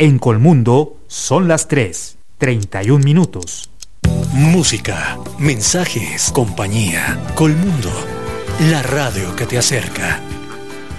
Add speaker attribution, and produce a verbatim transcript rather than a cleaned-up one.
Speaker 1: En Colmundo son las tres, treinta y un minutos.
Speaker 2: Música, mensajes, compañía. Colmundo, la radio que te acerca.